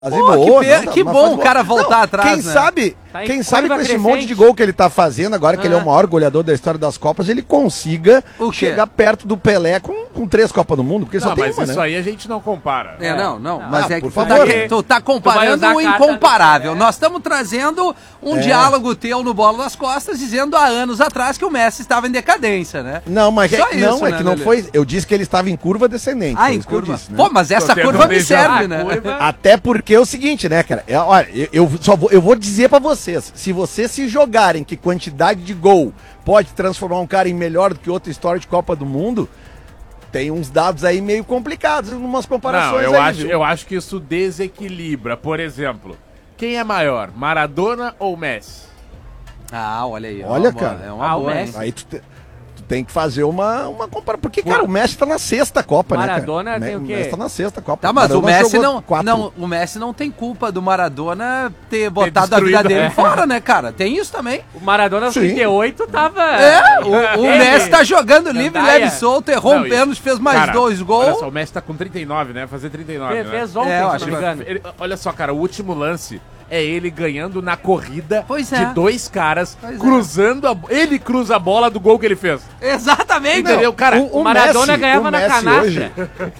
Que bom o cara voltar atrás, quem sabe, Tá em quem sabe com curva esse crescente. monte de gol que ele tá fazendo, agora que ele é o maior goleador da história das Copas, ele consiga chegar perto do Pelé com 3 Copas do Mundo, porque ele só tem mas uma, isso né? aí a gente não compara. Mas é por que favor. tu tá comparando o incomparável. Nós estamos trazendo um diálogo teu no Bola das Costas, dizendo há anos atrás que o Messi estava em decadência, né? Não, mas Só isso, não, é né, que não Lelê? foi. Eu disse que ele estava em curva descendente. Ah, foi em isso que eu curva. disse, né? Pô, mas essa Tô curva me tentando serve, beijar né? Até porque é o seguinte, né, cara? Olha, eu vou dizer pra vocês, se vocês se jogarem que quantidade de gol pode transformar um cara em melhor do que outra história de Copa do Mundo, tem uns dados aí meio complicados, umas comparações eu acho que isso desequilibra. Por exemplo, quem é maior, Maradona ou Messi? Ah, olha aí. Olha, cara. É uma boa, hein? Aí tu tem que fazer uma comparação. Porque, cara, o Messi tá na 6ª Copa, Maradona né, cara? tem o quê? O Messi tá na 6ª Copa. Tá, mas o Maradona Messi jogou 4. o Messi não tem culpa do Maradona ter botado a destruído, vida dele fora, né, cara? Tem isso também. O Maradona aos Sim. 38 tava... O Messi tá jogando livre, Gandaia. leve e solto, errou um pênalti, fez mais Cara, 2 gols. Olha só, o Messi tá com 39, né? Fazer 39, né? Fez ontem, eu se acho não me que- engano. Olha só, cara, o último lance é ele ganhando na corrida Pois é. de 2 caras, Pois é. cruzando ele cruza a bola do gol que ele fez. Exatamente. Entendeu, cara? O Maradona ganhava na canastra. Hoje,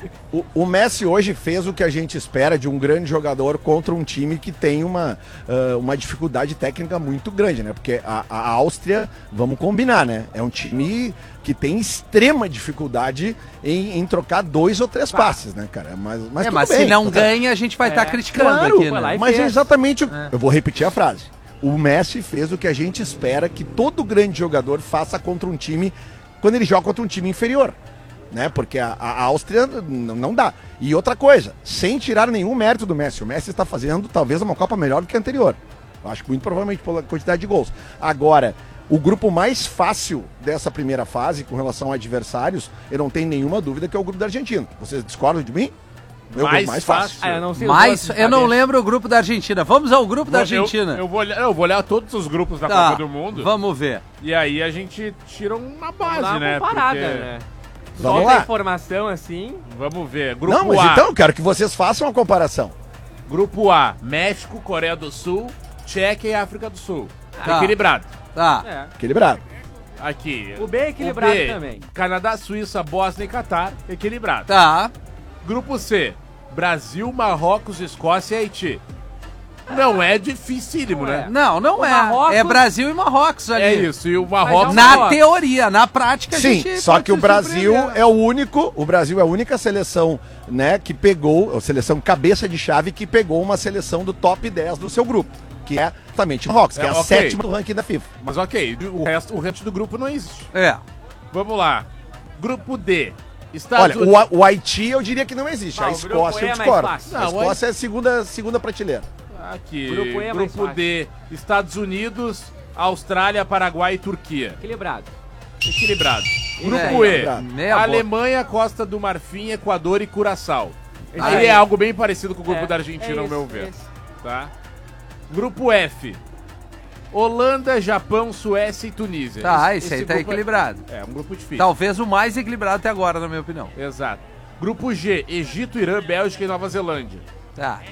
o Messi hoje fez o que a gente espera de um grande jogador contra um time que tem uma dificuldade técnica muito grande, né? Porque a Áustria, vamos combinar, né? É um time que tem extrema dificuldade em trocar 2 ou 3 passes, né, cara? Mas tudo mas bem, se não tá- ganha, a gente vai estar criticando Claro, aqui, foi lá né? e mas é fez. exatamente eu vou repetir a frase. O Messi fez o que a gente espera que todo grande jogador faça contra um time, quando ele joga contra um time inferior, né? Porque a Áustria não dá. E outra coisa, sem tirar nenhum mérito do Messi, o Messi está fazendo talvez uma Copa melhor do que a anterior. Eu acho que muito provavelmente pela quantidade de gols. Agora, o grupo mais fácil dessa primeira fase, com relação a adversários, eu não tenho nenhuma dúvida que é o grupo da Argentina. Vocês discordam de mim? É o grupo mais fácil. Ah, eu não sei os Mas outros de eu não cabeça. lembro o grupo da Argentina. Vamos ao grupo da Argentina. Eu vou olhar todos os grupos da Tá, Copa do Mundo. vamos ver. E aí a gente tira uma Vamos base, dar uma né? comparada, Porque- né? Vamos Solta a lá. informação assim. Vamos ver. Grupo Não, mas A. então eu quero que vocês façam uma comparação. Grupo A, México, Coreia do Sul, Tchequia e África do Sul. Tá. Equilibrado. Tá. É. Equilibrado. Aqui. O B é equilibrado o B, também. Canadá, Suíça, Bósnia e Catar. Equilibrado. Tá. Grupo C, Brasil, Marrocos, Escócia e Haiti. Não é dificílimo, né? Não O é. Marrocos- É Brasil e Marrocos ali. É isso. E o Marrocos. Na Marrocos. teoria, na prática, a Sim, gente só pode que o se Brasil surpreender. é a única seleção, né, que pegou, a seleção cabeça de chave que pegou uma seleção do top 10 do seu grupo, que é exatamente o Marrocos, que é a ok. 7ª do ranking da FIFA. Mas ok, o resto do grupo não existe. É. Vamos lá. Grupo D. Estados Olha, Unidos. o Haiti eu diria que não existe, Ah, a o grupo Escócia E eu é mais discordo. fácil. A Não, Escócia é a segunda prateleira. Aqui. Grupo E é mais Grupo fácil. D. Estados Unidos, Austrália, Paraguai e Turquia. Equilibrado. Equilibrado. É, Grupo E. equilibrado. Meia boca. Alemanha, Costa do Marfim, Equador e Curaçao. Ah, Ele é. é algo bem parecido com o grupo É, da Argentina, é ao esse, meu ver. esse. Tá? Grupo F. Holanda, Japão, Suécia e Tunísia. Tá, esse aí tá grupo equilibrado. É um grupo difícil. Talvez o mais equilibrado até agora, na minha opinião. Exato. Grupo G. Egito, Irã, Bélgica e Nova Zelândia. Tá.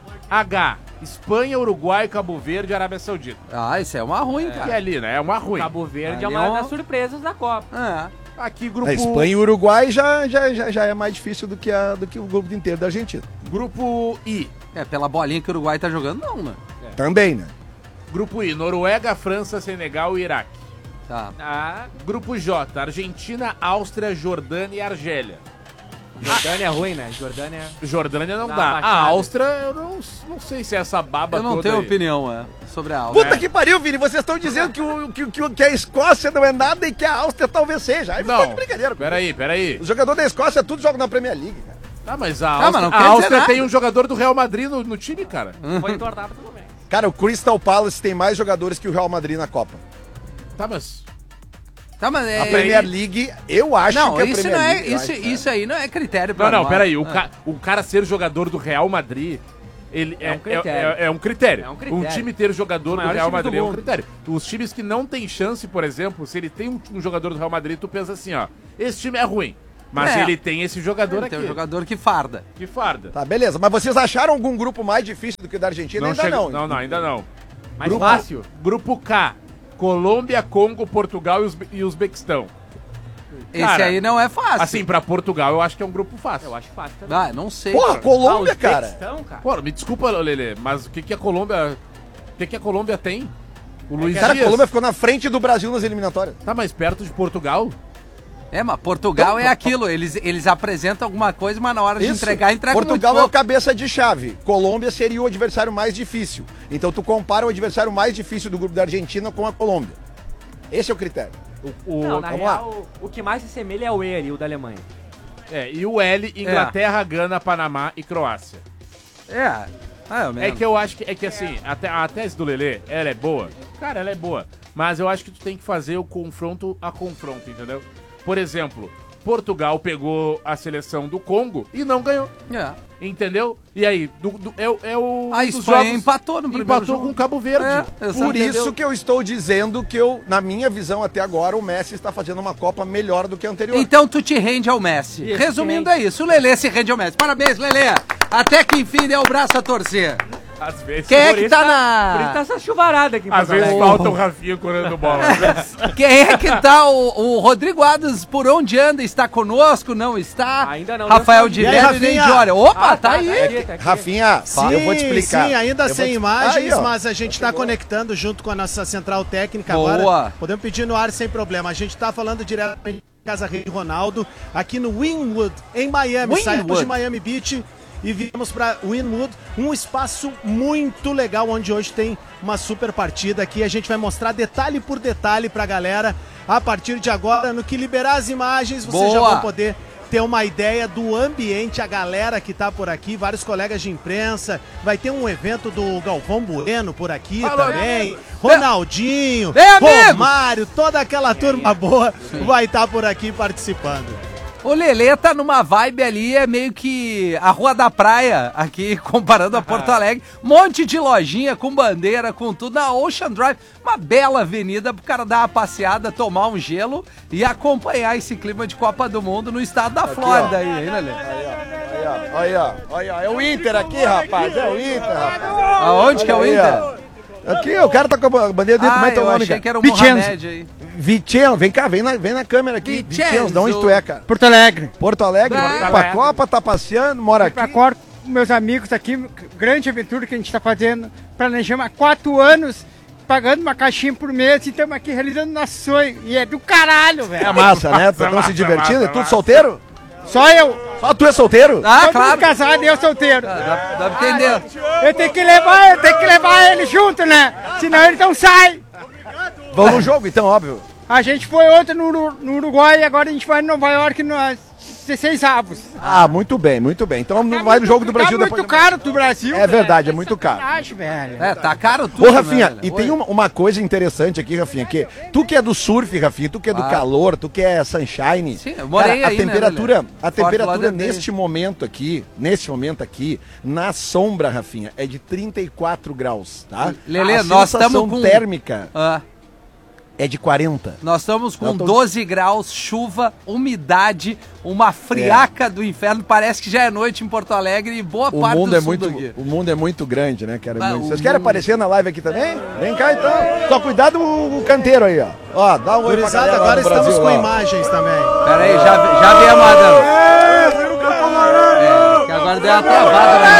H. Espanha, Uruguai, Cabo Verde e Arábia Saudita. Ah, isso é uma ruim, E cara. ali, né? É uma ruim. Cabo Verde é Ali uma é um- das surpresas da Copa. É. Aqui, grupo... A Espanha e o Uruguai já é mais difícil do que o grupo inteiro da Argentina. Grupo I. É, pela bolinha que o Uruguai tá jogando, não, né? Também, né? Grupo I. Noruega, França, Senegal e Iraque. Tá. Ah, Grupo J. Argentina, Áustria, Jordânia e Argélia. Jordânia é ruim, né? Jordânia... Jordânia não Dá dá. uma A baixada. Áustria, eu não sei se é essa baba Eu não toda tenho aí. opinião, sobre a Áustria. Puta que pariu, Vini, vocês estão dizendo que a Escócia não é nada e que a Áustria talvez seja. Aí ficou de Não, brincadeira. peraí. Os jogadores da Escócia tudo jogam na Premier League, cara. Ah, mas a Ah, Áustria, mas não a quer dizer Áustria nada. tem um jogador do Real Madrid no time, cara. Foi entortado pelo menos. Cara, o Crystal Palace tem mais jogadores que o Real Madrid na Copa. Tá, mas... Tá, mas é... A Premier League, eu acho Não, que a isso Premier não é, League... eu acho, isso aí não é critério pra Não, nós. peraí. Ah. O cara ser jogador do Real Madrid... Ele É um critério. é um critério. É um critério. Um time ter jogador Os do maiores Real times do Madrid é um mundo. critério. Os times que não têm chance, por exemplo, se ele tem um jogador do Real Madrid, tu pensa assim, ó, esse time é ruim. Mas ele tem esse jogador aqui. Tem um jogador que farda. Que farda. Tá, beleza. Mas vocês acharam algum grupo mais difícil do que o da Argentina? Ainda chega- não. Não, ainda não. Mais fácil. Grupo K. Colômbia, Congo, Portugal e Uzbequistão. Esse Cara, aí não é fácil. Assim, pra Portugal eu acho que é um grupo fácil. Eu acho fácil também. Ah, não sei. Porra, Colômbia, cara. Uzbequistão, cara. Pô, me desculpa, Lelê, mas o que a Colômbia... O que a Colômbia tem? O Luiz Cara, a Dias Colômbia ficou na frente do Brasil nas eliminatórias. tá mais perto de Portugal? É, mas Portugal é aquilo. Eles apresentam alguma coisa, mas na hora de entregar Portugal muito é o pouco. cabeça de chave. Colômbia seria o adversário mais difícil. Então tu compara o adversário mais difícil do grupo da Argentina com a Colômbia. Esse é o critério. Não, na vamos real, o que mais se assemelha é o E ali, o da Alemanha. E o L, Inglaterra, Gana, Panamá e Croácia. É Que eu acho que assim, a tese do Lelê, ela é boa. Cara, ela é boa. Mas eu acho que tu tem que fazer o confronto a confronto, entendeu? Por exemplo, Portugal pegou a seleção do Congo e não ganhou. Entendeu? E aí, A Espanha empatou no primeiro empatou jogo. com Cabo Verde. Por isso que eu estou dizendo que na minha visão até agora, o Messi está fazendo uma Copa melhor do que a anterior. Então tu te rende ao Messi. Isso, Resumindo, é isso. O Lelê se rende ao Messi. Parabéns, Lelê. Até que enfim deu o braço a torcer. Às vezes, Quem é Por que isso tá Por isso na... tá essa chuvarada aqui em às Porto vezes Alegre. falta o Rafinha correndo bola. Às vezes. Quem é que tá? O Rodrigo Adams, por onde anda? Está conosco? Não está? Ainda não. Rafael de E aí, Velho, nem de Rafinha? olha. Opa, tá aí. Tá aqui. Rafinha, eu vou te explicar. Sim, ainda Eu vou sem te- imagens, Aí, ó. mas a gente está conectando junto com a nossa central técnica Boa. agora. Podemos pedir no ar sem problema. A gente está falando diretamente da Casa Rei Ronaldo, aqui no Wynwood, em Miami. Wynwood. Saímos de Miami Beach e viemos para Wynwood, um espaço muito legal, onde hoje tem uma super partida aqui. A gente vai mostrar detalhe por detalhe para a galera. A partir de agora, no que liberar as imagens, vocês já Boa. vão poder ter uma ideia do ambiente, a galera que tá por aqui, vários colegas de imprensa, vai ter um evento do Galvão Bueno por aqui também, Ronaldinho, Bem, amigos! Romário, toda aquela turma boa vai estar por aqui participando. O Lelê tá numa vibe ali, é meio que a Rua da Praia, aqui, comparando a Porto Alegre. Monte de lojinha com bandeira, com tudo, na Ocean Drive. Uma bela avenida pro cara dar uma passeada, tomar um gelo e acompanhar esse clima de Copa do Mundo no estado da Flórida aí, hein, Lelê? Aí, ó. É o Inter aqui, rapaz. É o Inter, rapaz. Aonde que é o Aí, Inter? ó. Aqui, o cara tá com a bandeira dele. Como é teu eu nome, achei cara? que era o Vicenzo. Mohamed aí. Vicenzo, vem cá, vem na câmera aqui. Vicenzo. Vicenzo, de onde tu é, cara? Porto Alegre. Porto Alegre? Vai. Vai pra Copa, tá passeando, mora Pra aqui. Corte com meus amigos aqui, grande aventura que a gente tá fazendo. Planejamos há 4 anos, pagando uma caixinha por mês e estamos aqui realizando nosso sonho. E é do caralho, É velho. massa, né? Estão se divertindo? É tudo solteiro? Só eu. Só tu é solteiro? Ah, Todo claro. mundo casado e eu solteiro. Dá pra entender. Eu tenho que levar ele junto, né? Senão ele não sai. Vamos no jogo, então, óbvio. A gente foi ontem no Uruguai e agora a gente vai em Nova York nós 16 avos. Ah, muito bem, muito bem. Então vai no jogo do Brasil Tá depois. muito caro do Brasil. É verdade, é muito caro. Acho, velho. É, tá caro tudo, Ô, Rafinha, né, e Lelê? tem uma coisa interessante aqui, Rafinha, que tu que é do surf, Rafinha, tu que é do calor, tu que é sunshine. Sim, eu morei cara, aí, a temperatura, né, Lelê? a Fort temperatura Lauderdale. neste momento aqui, na sombra, Rafinha, é de 34 graus, tá? Lelê, A nós sensação estamos com... térmica Ah, é de 40. nós estamos com Eu tô- 12 graus, chuva, umidade, uma friaca do inferno. Parece que já é noite em Porto Alegre e boa O parte mundo do é sul muito, do Gui. o mundo é muito grande, né, cara? Ah, Muito- o Vocês querem mundo- aparecer na live aqui também? Vem cá, então. Só cuidado o canteiro aí, ó. Ó, dá um oi pra Gurizada, galera lá agora no estamos Brasil, com ó. imagens também. Pera aí, já viemos, Adão. Que agora deu uma travada na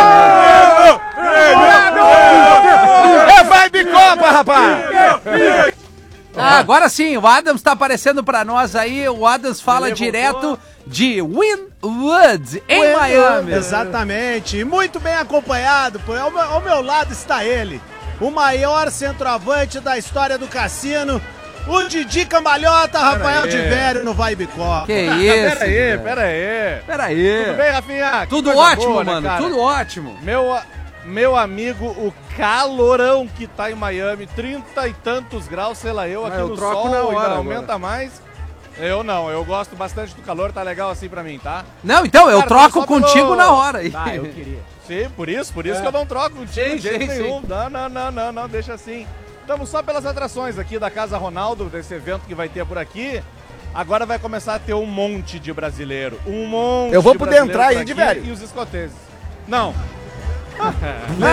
imagem. É vibe Copa, rapaz! Agora sim, o Adams tá aparecendo pra nós aí. O Adams fala direto de Wynwood, em Miami. Exatamente, e muito bem acompanhado, pô. Ao meu lado está ele, o maior centroavante da história do cassino, o Didi Cambalhota, Rafael de Velho no Vibe Copa. Que isso? Pera aí. Pera aí. Tudo bem, Rafinha? Que Tudo coisa ótimo, boa, né, mano. cara? Tudo ótimo. Meu amigo, o calorão que tá em Miami, 30 e tantos graus, sei lá eu, aqui eu no troco sol, na hora ainda agora. aumenta mais. Eu não, eu gosto bastante do calor, tá legal assim pra mim, tá? Não, então, eu Cara, troco só pelo- contigo na hora aí. Ah, eu queria. Sim, por isso que eu não troco contigo Sim, de jeito sim, nenhum. Não, deixa assim. Estamos só pelas atrações aqui da Casa Ronaldo, desse evento que vai ter por aqui. Agora vai começar a ter um monte de brasileiro. Um monte Eu vou de poder brasileiro entrar aí por de aqui velho. E os escoteses. Não.